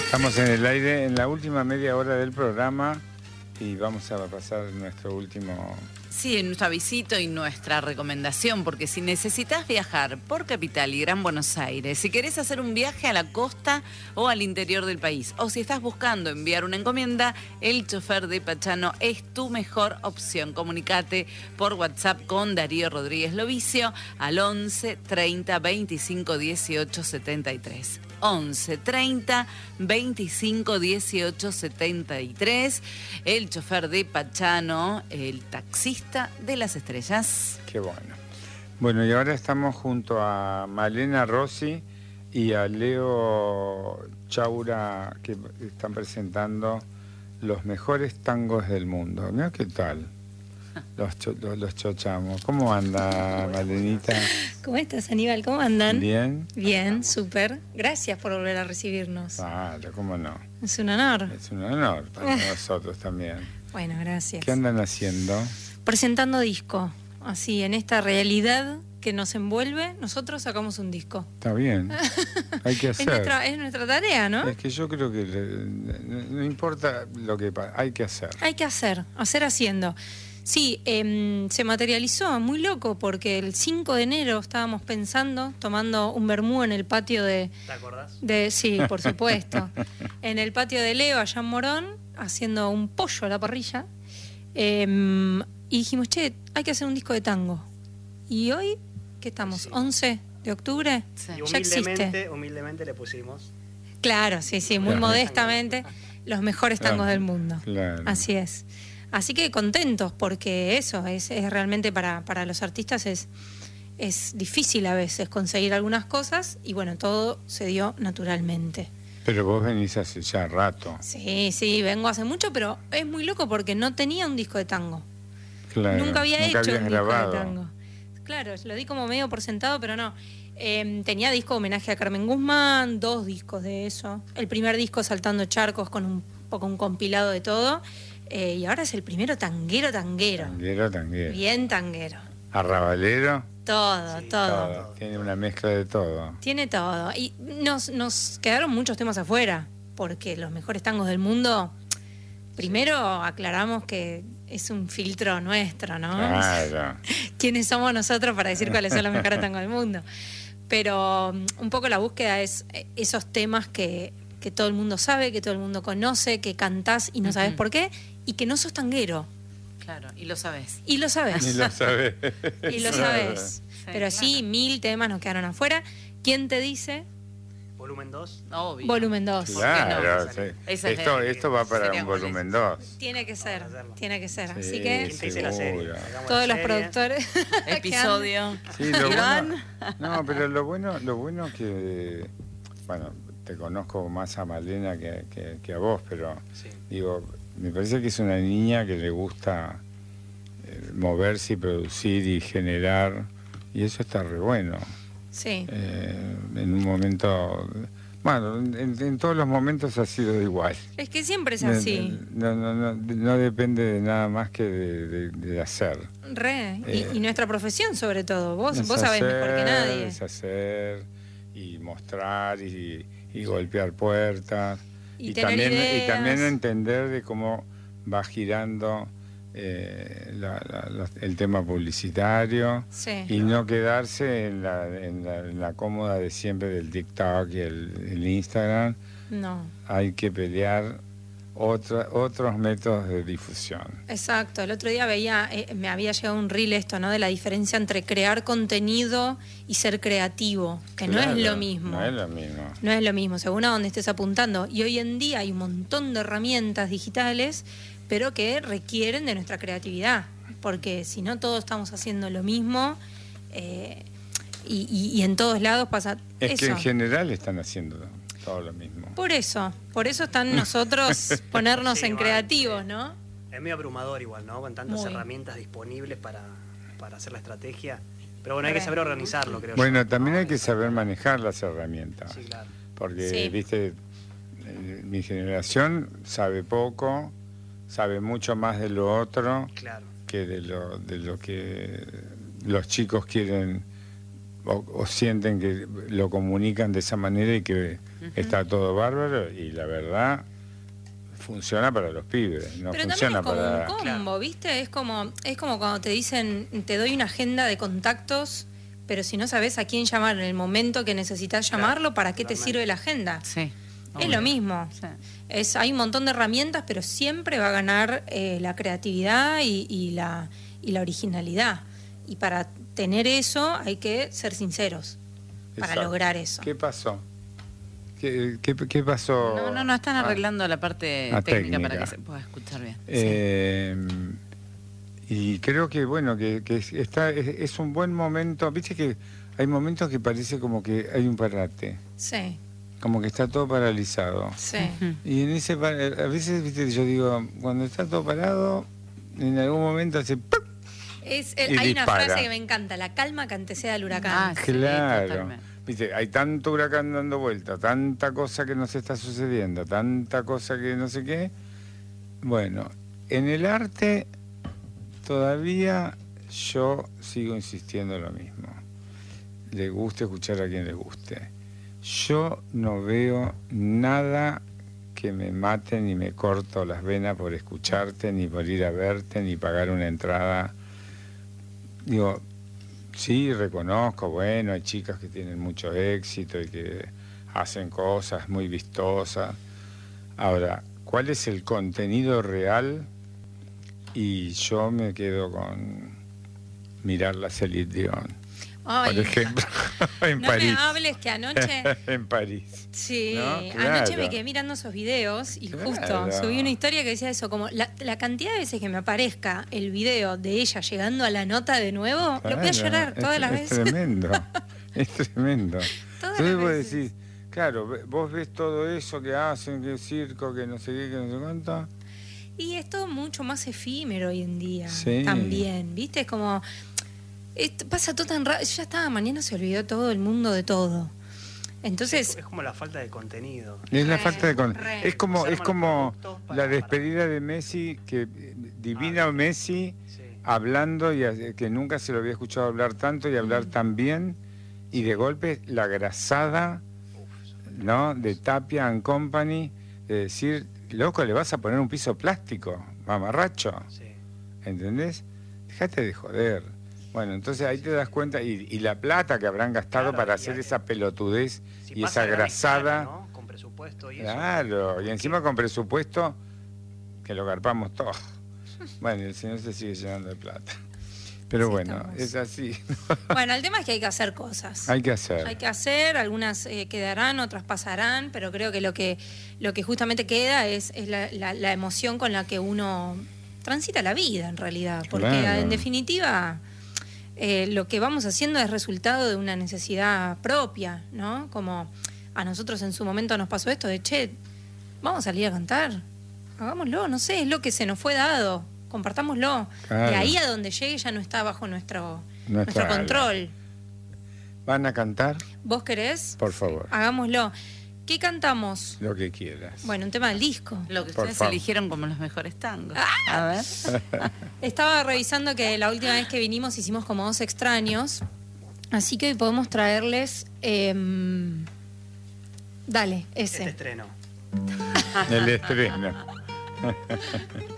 Estamos en el aire en la última media hora del programa y vamos a pasar nuestro último... Sí, nuestro avisito y nuestra recomendación, porque si necesitas viajar por Capital y Gran Buenos Aires, si querés hacer un viaje a la costa o al interior del país, o si estás buscando enviar una encomienda, el chofer de Pachano es tu mejor opción. Comunicate por WhatsApp con Darío Rodríguez Lovicio al 11 30 25 18 73. 11 30 25 18 73. El chofer de Pachano, el taxista de las estrellas. Qué bueno. Bueno, y ahora estamos junto a Malena Rossi y a Leo Chaura, que están presentando los mejores tangos del mundo. Mira qué tal. Los chochamos. ¿Cómo anda, Malenita? ¿Cómo estás, Aníbal? ¿Cómo andan? ¿Bien? Bien, súper. Gracias por volver a recibirnos. Claro, ¿cómo no? Es un honor. Es un honor para nosotros también. Bueno, gracias. ¿Qué andan haciendo? Presentando disco. Así, en esta realidad que nos envuelve, nosotros sacamos un disco. Está bien. Hay que hacer. Es nuestra tarea, ¿no? Es que yo creo que no importa lo que pasa, hay que hacer. Hay que hacer haciendo. Sí, se materializó, muy loco, porque el 5 de enero estábamos pensando, tomando un vermú en el patio de... ¿Te acordás? Sí, por supuesto. En el patio de Leo, allá en Morón, haciendo un pollo a la parrilla. Y dijimos, che, hay que hacer un disco de tango. Y hoy, ¿qué estamos? Sí. 11 de octubre, Sí. Y ya existe. humildemente le pusimos. Claro, sí, muy Claro. modestamente, los mejores tangos Claro. del mundo. Claro. Así es. Así que contentos, porque eso es realmente para los artistas es difícil a veces conseguir algunas cosas y bueno, todo se dio naturalmente. Pero vos venís hace ya rato. Sí, vengo hace mucho, pero es muy loco porque no tenía un disco de tango. Claro. Nunca había hecho habías un grabado. disco de tango. Claro, lo di como medio por sentado, pero no. Tenía disco de homenaje a Carmen Guzmán, 2 discos de eso. El primer disco Saltando Charcos con un poco un compilado de todo. Y ahora es el primero tanguero. Tanguero. Bien tanguero. Arrabalero. Todo. Todo. Tiene una mezcla de todo. Tiene todo. Y nos quedaron muchos temas afuera, porque los mejores tangos del mundo, primero aclaramos que es un filtro nuestro, ¿no? Claro. ¿Quiénes somos nosotros para decir cuáles son los mejores tangos del mundo? Pero un poco la búsqueda es esos temas que todo el mundo sabe, que todo el mundo conoce, que cantás y no sabes por qué, y que no sos tanguero. Claro, y lo sabés. Y lo sabes. Ni lo sabés. Y lo sabes. Pero sí, 1000 temas nos quedaron afuera. ¿Quién te dice? Volumen 2. Obvio. Volumen 2. Claro, no? sí. Esa es Esto va para sería un buenísimo. volumen 2. Tiene que ser, Vamos a hacerlo. tiene que ser. Sí, Así que ¿Quién te dice la serie? seguro. Hagamos todos la los serie. productores Episodio. Sí, lo Iván. bueno, no, pero lo bueno que, bueno, te conozco más a Malena que a vos, pero Sí. digo, me parece que es una niña que le gusta moverse y producir y generar, y eso está re bueno. Sí, En un momento, bueno, en todos los momentos ha sido igual. es que siempre es así. No depende de nada más que de hacer. Re. Eh, Y nuestra profesión sobre todo. Vos Es sabés mejor que hacer, nadie. Es hacer y mostrar y golpear puertas Y tener ideas. y también entender de cómo va girando el tema publicitario Sí. y no quedarse en la cómoda de siempre del TikTok y el Instagram. No. Hay que pelear otros métodos de difusión. Exacto. El otro día me había llegado un reel esto, ¿no? De la diferencia entre crear contenido y ser creativo, que no es Claro, lo mismo. No es lo mismo. No es lo mismo, según a donde estés apuntando. Y hoy en día hay un montón de herramientas digitales, pero que requieren de nuestra creatividad, porque si no todos estamos haciendo lo mismo y en todos lados pasa Es eso. que en general están haciendo todo lo mismo. Por eso están nosotros ponernos Sí, en bueno, creativos, sí. ¿no? Es medio abrumador igual, ¿no? Con tantas Muy. herramientas disponibles para hacer la estrategia. Pero bueno, hay que Re. saber organizarlo, creo yo. Bueno, también ¿no? hay que saber manejar las herramientas, Sí, claro. porque, Sí. viste, mi generación sabe poco, sabe mucho más de lo otro Claro. que de lo que los chicos quieren o sienten que lo comunican de esa manera y que está todo bárbaro, y la verdad funciona para los pibes, no Pero funciona también es como para... un combo, ¿viste? Es como cuando te dicen, te doy una agenda de contactos, pero si no sabes a quién llamar en el momento que necesitas llamarlo, ¿para qué te totalmente. sirve la agenda? Sí. Es lo mismo. Sí. Hay un montón de herramientas, pero siempre va a ganar la creatividad y la originalidad. Y para tener eso hay que ser sinceros para Exacto. lograr eso. ¿Qué pasó? ¿Qué pasó? No, están arreglando la parte técnica para técnica. que se pueda escuchar bien. Y creo que, bueno, que es un buen momento. Viste que hay momentos que parece como que hay un parate, Sí, como que está todo paralizado. sí. Ujú. Y en ese a veces, viste, yo digo, cuando está todo parado, en algún momento hace ¡pum! Y Hay una dispara. frase que me encanta, la calma que antecede al huracán. Ah, sí, Claro. totalmente. Viste, hay tanto huracán dando vuelta, tanta cosa que nos está sucediendo, tanta cosa que no sé qué. Bueno, en el arte todavía yo sigo insistiendo lo mismo. Le guste escuchar a quien le guste. Yo no veo nada que me mate ni me corto las venas por escucharte, ni por ir a verte, ni pagar una entrada. Digo, sí, reconozco, bueno, hay chicas que tienen mucho éxito y que hacen cosas muy vistosas. Ahora, ¿cuál es el contenido real? Y yo me quedo con mirar la Celine Dion, Ay, por ejemplo, en no París. me hables que anoche... En París. Sí, ¿No? anoche Claro. me quedé mirando esos videos y Claro. justo subí una historia que decía eso, como la cantidad de veces que me aparezca el video de ella llegando a la nota de nuevo, lo voy a Claro, llorar todas las es veces. tremendo, es tremendo. Todas Entonces las vos veces. decís, claro, vos ves todo eso que hacen, que circo, que no sé qué, que no sé cuánto. Y es todo mucho más efímero hoy en día Sí. también, ¿viste? Es como... pasa todo tan rápido, ya estaba, mañana se olvidó todo el mundo de todo. Entonces, Es como la falta de contenido. Es la Re, falta de re. es como Se arman los productos la para- despedida de Messi, que divina Messi Sí. hablando y que nunca se lo había escuchado hablar tanto y hablar tan bien, y de golpe la grasada, ¿no? De Tapia and Company, de decir, loco, le vas a poner un piso plástico, mamarracho, Sí. ¿entendés? Déjate de joder. Bueno, entonces ahí te das cuenta, y la plata que habrán gastado Claro, para y hacer hay- esa pelotudez Si y pasa esa a gran escala, grasada. ¿no? Con presupuesto y Claro, eso. y encima con presupuesto que lo garpamos todos. Bueno, el señor se sigue llenando de plata. Pero Así bueno, estamos. es así. bueno, el tema es que hay que hacer cosas. Hay que hacer. Hay que hacer, algunas quedarán, otras pasarán, pero creo que lo que porque justamente queda es la emoción con la que uno transita la vida en realidad, porque Claro. en definitiva lo que vamos haciendo es resultado de una necesidad propia, ¿no? Como a nosotros en su momento nos pasó esto de, che, vamos a salir a cantar, hagámoslo, no sé, es lo que se nos fue dado, compartámoslo. Claro. De ahí a donde llegue ya no está bajo nuestro Nuestra ala. control. ¿Van a cantar? ¿Vos querés? Por favor, Hagámoslo. ¿Qué cantamos? lo que quieras. Bueno, un tema del disco. Lo que Por ustedes favor. eligieron como los mejores tangos. Ah. A ver. Estaba revisando que la última vez que vinimos hicimos como 2 extraños. Así que hoy podemos traerles. Dale, ese. Este estreno. El estreno.